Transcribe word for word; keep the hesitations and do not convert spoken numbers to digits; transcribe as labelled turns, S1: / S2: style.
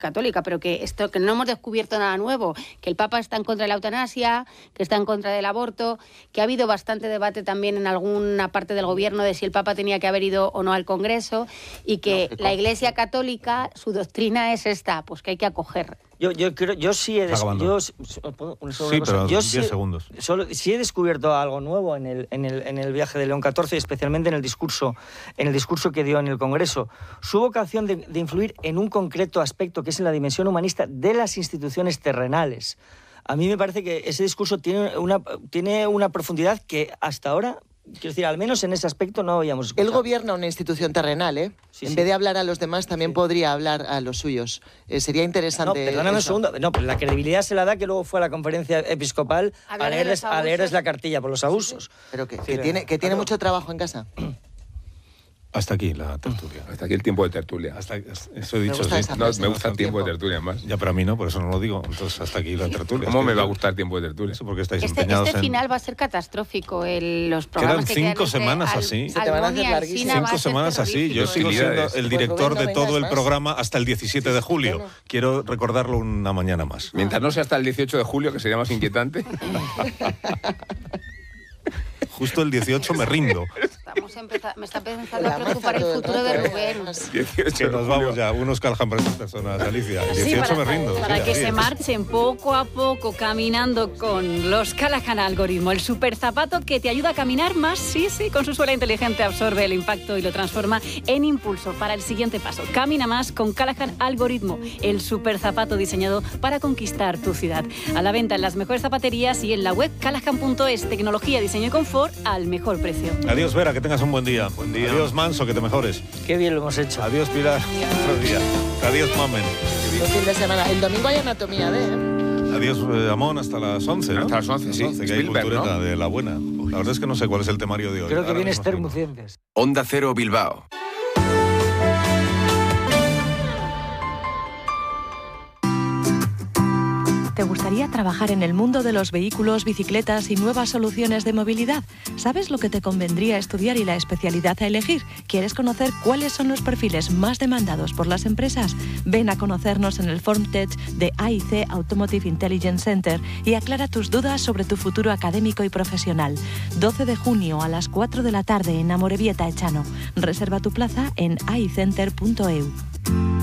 S1: católica, pero que esto que no hemos descubierto nada nuevo, que el Papa está en contra de la eutanasia, que está en contra del aborto, que ha habido bastante debate también en alguna parte del gobierno de si el Papa tenía que haber ido o no al Congreso, y que
S2: Lógico.
S1: la Iglesia Católica, su doctrina es esta, pues que hay que acoger.
S3: Yo, yo creo, yo sí he, des, yo, ¿puedo, una
S4: sí,
S3: cosa?
S4: pero
S3: yo
S4: diez
S3: sí,
S4: segundos.
S3: Solo, sí he descubierto algo nuevo en el, en el, en el viaje de León catorce, especialmente en el discurso, en el discurso que dio en el Congreso. Su vocación de, de influir en un concreto aspecto, que es en la dimensión humanista de las instituciones terrenales. A mí me parece que ese discurso tiene una, tiene una profundidad que hasta ahora, quiero decir, al menos en ese aspecto no habíamos escuchado.
S2: Él gobierna una institución terrenal, ¿eh?
S3: Sí,
S2: en
S3: sí.
S2: vez de hablar a los demás, también sí. podría hablar a los suyos. Eh, sería interesante.
S3: No, perdóname un segundo. No, pero la credibilidad se la da que luego fue a la conferencia episcopal a leerles, a leerles la cartilla por los abusos.
S2: Sí, sí. Pero que,
S3: sí,
S2: que
S3: sí,
S2: tiene, que tiene
S3: claro.
S2: mucho trabajo en casa.
S4: Hasta aquí la tertulia.
S5: Hasta aquí el tiempo de tertulia.
S4: Hasta, eso he
S2: Me
S4: dicho,
S2: gusta
S4: sí.
S2: esa
S5: No,
S2: frase.
S5: me gusta el tiempo de
S2: Tiempo.
S5: tertulia más.
S4: Ya, pero a mí no, por eso no lo digo. Entonces, hasta aquí la tertulia.
S5: ¿Cómo
S4: Es que
S5: me va a
S4: yo-
S5: gustar el tiempo de tertulia?
S4: Eso porque estáis
S1: Este,
S4: empeñados
S1: este
S4: en...
S1: final va a ser catastrófico. El, los programas
S4: Quedan
S1: que
S4: cinco
S1: quedan entre
S4: semanas
S1: Al-
S4: así.
S2: Se te van a hacer
S1: Almonia,
S2: larguísimas.
S1: Alsina, va a
S4: Cinco
S1: ser
S4: semanas así. Yo
S1: terrorífico.
S4: sigo siendo
S5: Posibilidades.
S4: el
S2: Pues,
S4: director
S2: Rubén, no
S4: de todo
S2: vengas
S4: el
S2: más.
S4: programa hasta el diecisiete de julio.
S2: Bueno.
S4: Quiero recordarlo una mañana más.
S5: Mientras no sea hasta el dieciocho de julio, que sería más inquietante.
S4: Justo el dieciocho me rindo.
S1: Estamos empeza- me está empezando
S2: La
S1: a preocupar el
S2: maza
S1: futuro
S2: todo
S1: de
S2: el rato,
S1: Rubén.
S2: además.
S5: dieciocho
S4: Que
S5: de
S4: nos
S5: julio.
S4: vamos ya. Unos Callahan para estas personas, Alicia. El
S6: Sí,
S4: dieciocho
S6: para,
S4: me rindo.
S6: para
S4: sí,
S6: que
S4: así
S6: se
S4: es.
S6: marchen poco a poco caminando con los Callahan Algoritmo, el super zapato que te ayuda a caminar más, sí, sí, con su suela inteligente absorbe el impacto y lo transforma en impulso para el siguiente paso. Camina más con Callahan Algoritmo, el super zapato diseñado para conquistar tu ciudad. A la venta en las mejores zapaterías y en la web callahan punto es, tecnología, diseño y confort al mejor precio.
S4: Adiós, Vera, que tengas un buen día. Buen día. Adiós, Manso, que te mejores.
S3: Qué bien lo hemos hecho.
S4: Adiós, Pilar. Otro día. Adiós, Mamen.
S2: Buen fin de semana. El domingo hay anatomía de... ¿eh?
S4: Adiós, eh, Amón, hasta las once, ¿no?
S5: Hasta las once, sí.
S4: que hay
S5: Spielberg,
S4: cultureta
S5: ¿no?
S4: de la buena. La verdad es que no sé cuál es el temario de hoy.
S3: Creo que
S4: Ahora
S3: viene
S4: mismo
S3: Esther
S4: estoy-
S3: Mucientes.
S7: Onda Cero Bilbao.
S8: ¿Te gustaría trabajar en el mundo de los vehículos, bicicletas y nuevas soluciones de movilidad? ¿Sabes lo que te convendría estudiar y la especialidad a elegir? ¿Quieres conocer cuáles son los perfiles más demandados por las empresas? Ven a conocernos en el FormTech de A I C Automotive Intelligence Center y aclara tus dudas sobre tu futuro académico y profesional. doce de junio a las cuatro de la tarde en Amorebieta Echano. Reserva tu plaza en aicenter punto e u.